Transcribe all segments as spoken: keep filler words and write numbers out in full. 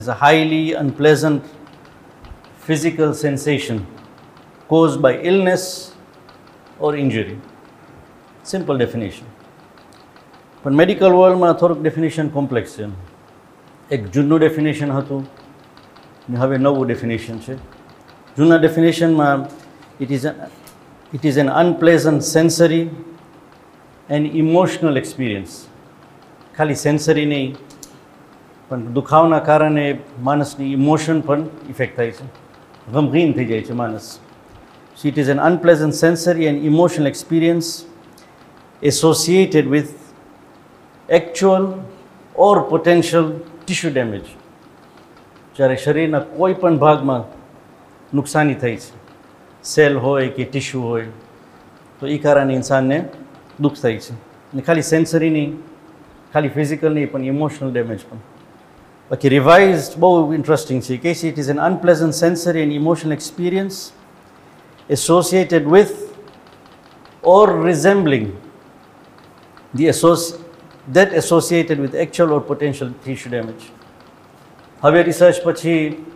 is a highly unpleasant physical sensation caused by illness or injury. Simple definition. પણ medical વર્લ્ડમાં થોડુંક definition complex છે. એક જૂનું ડેફિનેશન હતું ને હવે નવું ડેફિનેશન છે. જૂના ડેફિનેશનમાં it is it is an અનપ્લેઝન્ટ sensory and emotional experience. ખાલી સેન્સરી નહીં પણ દુખાવના કારણે માણસની ઇમોશન પણ ઇફેક્ટ થાય છે, ગમગીન થઈ જાય છે માણસ. So it is an unpleasant sensory and emotional experience associated with actual or potential tissue damage. જ્યારે શરીરના કોઈ પણ ભાગમાં નુકસાની થઈ છે, સેલ હોય કે ટિશ્યુ હોય, તો એ કારણે ઇન્સાનને દુઃખ થાય છે. અને ખાલી સેન્સરી નહીં, ખાલી ફિઝિકલ નહીં પણ ઇમોશનલ ડેમેજ પણ. બાકી રિવાઇઝડ બહુ ઇન્ટરેસ્ટિંગ છે કે it is an અનપ્લેઝન્ટ sensory and emotional experience associated with or resembling the associ- that associated with actual or potential tissue damage. હવે રિસર્ચ પછી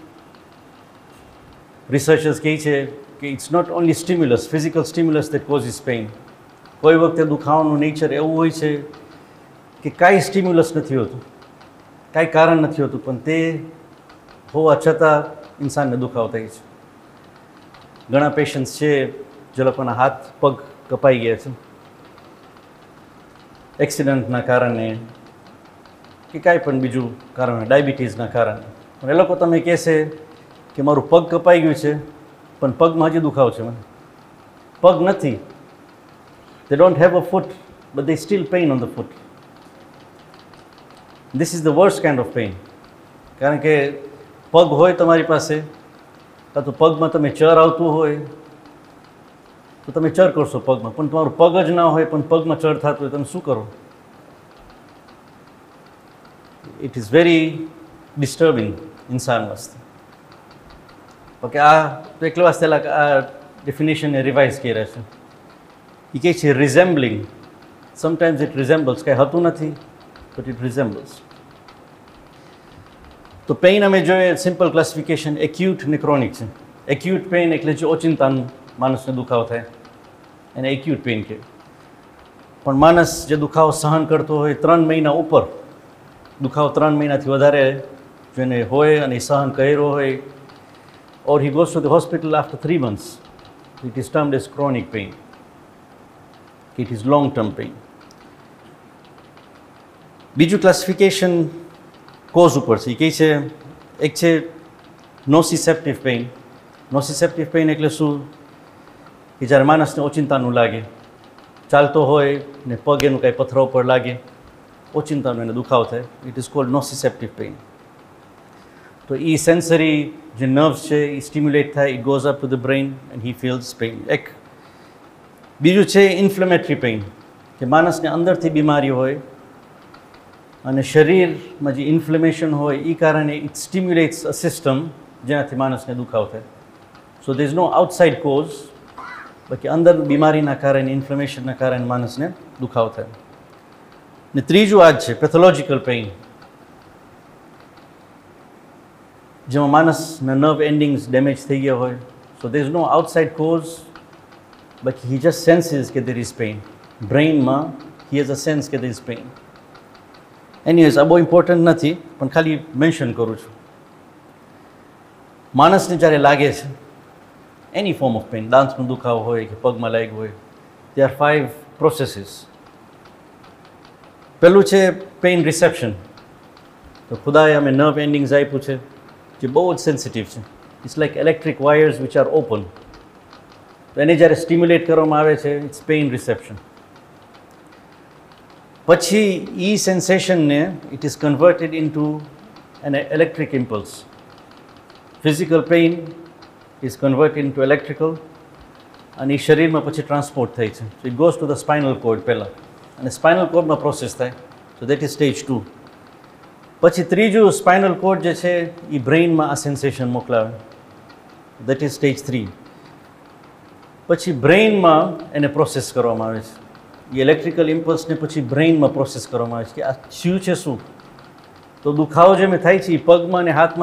રિસર્ચર્સ કહે છે કે it's not only stimulus, physical stimulus that causes pain. કોઈ વખતે દુખાવાનું nature એવું હોય છે કે કાંઈ સ્ટિમ્યુલસ નથી હોતું, કાંઈ કારણ નથી હોતું, પણ તે હોવા છતાં ઇન્સાનને દુખાવો થાય છે. ઘણા પેશન્ટ્સ છે જે લોકોના હાથ પગ કપાઈ ગયા છે એક્સિડન્ટના કારણે કે કાંઈ પણ બીજું કારણ, ડાયાબિટીસના કારણે. પણ એ લોકો તમે કહેશે કે મારું પગ કપાઈ ગયું છે પણ પગમાં હજી દુખાવો છે, મને પગ નથી. they don't have a foot but they still pain on the foot. this is the worst kind of pain. કારણ કે પગ હોય તમારી પાસે, કાં તો પગમાં તમે ચર આવતું હોય તો તમે ચર કરશો પગમાં, પણ તમારું પગ જ ના હોય પણ પગમાં ચર થતું હોય, તમે શું કરો? It is very disturbing Insaan વાસ્તે. Okay, આ તો એકલા વાસ્તે આ ડેફિનેશનને રિવાઇઝ કર્યા છે. એ કહે છે રિઝેમ્બલિંગ. સમટાઇમ્સ ઇટ રિઝેમ્બલ્સ, કાંઈ હતું નથી બટ ઇટ રિઝેમ્બલ્સ. તો પેઇન અમે જોઈએ સિમ્પલ ક્લાસિફિકેશન એક્યુટ ને ક્રોનિક છે. એક્યુટ પેઇન એટલે જે ઓચિંતાનું માણસને દુખાવો થાય એને એક્યુટ પેઇન કહે. પણ માણસ જે દુખાવો સહન કરતો હોય ત્રણ મહિના ઉપર, દુખાવો ત્રણ મહિનાથી વધારે જેને હોય અને સહન કર્યો હોય, ઓર he goes to the hospital after three months, it is ટર્મ્ડ as chronic pain. It is long term pain. બીજું ક્લાસિફિકેશન કોઝ ઉપર છે. એ કહે છે એક છે નોસિસેપ્ટિવ પેઇન. નોસિસેપ્ટિવ પેઇન એટલે શું? કે જ્યારે માણસને ઓચિંતાનું લાગે, ચાલતો હોય ને પગ એનું કાંઈ પથરા ઉપર લાગે, ઓચિંતાનું એને દુખાવો થાય, ઇટ ઇઝ કોલ્ડ નોસિસેપ્ટિવ પેઇન. તો એ સેન્સરી જે નર્વ્સ છે એ સ્ટિમ્યુલેટ થાય, it goes up to the brain and he feels pain. એક બીજું છે ઇન્ફ્લેમેટરી પેઇન, કે માણસને અંદરથી બીમારી હોય અને શરીરમાં જે ઇન્ફ્લેમેશન હોય એ કારણે ઇટ સ્ટિમ્યુલેટ્સ અ સિસ્ટમ જેનાથી માણસને દુખાવો થાય. સો there is no outside cause, બાકી અંદર બીમારીના કારણે, ઇન્ફ્લેમેશનના કારણે માણસને દુખાવો થાય. ને ત્રીજું આ જ છે પેથોલોજીકલ પેઇન, જેમાં માણસના નર્વ એન્ડિંગ્સ ડેમેજ થઈ ગયા હોય. સો there is no outside cause, બાકી હી જસ્ટ સેન્સીસ કે there is pain. બ્રેઇનમાં he has a sense કે દેર ઇઝ પેઇન. એનીવેઝ આ બહુ ઇમ્પોર્ટન્ટ નથી પણ ખાલી મેન્શન કરું છું. માણસને જ્યારે લાગે છે એની ફોર્મ ઓફ પેઇન, દાંતનો દુખાવો હોય કે પગમાં લાગ્યું હોય, દે આર ફાઇવ પ્રોસેસીસ. પહેલું છે પેઇન રિસેપ્શન. તો ખુદાએ અમે નર્વ એન્ડિંગ્સ આપ્યું છે જે બહુ જ સેન્સિટિવ છે. It's like electric wires which are open. તો એને જ્યારે સ્ટિમ્યુલેટ કરવામાં આવે છે, ઇટ્સ પેઇન રિસેપ્શન. પછી એ સેન્સેશનને it is converted into an electric impulse. Physical pain is converted into electrical, અને એ શરીરમાં પછી ટ્રાન્સપોર્ટ થાય છે. So it goes to the spinal cord પહેલાં, અને સ્પાઇનલ કોર્ડમાં પ્રોસેસ થાય. So that is stage two. પછી ત્રીજું સ્પાઇનલ કોર્ડ જે છે એ બ્રેઇનમાં આ sensation મોકલાવે, that is stage three. પછી બ્રેઇનમાં એને પ્રોસેસ કરવામાં આવે છે. એ ઇલેક્ટ્રિકલ ઇમ્પલ્સને પછી બ્રેઇનમાં પ્રોસેસ કરવામાં આવે છે કે આ થયું છે શું. તો દુખાવો જે મેં થાય છે એ પગમાં અને હાથમાં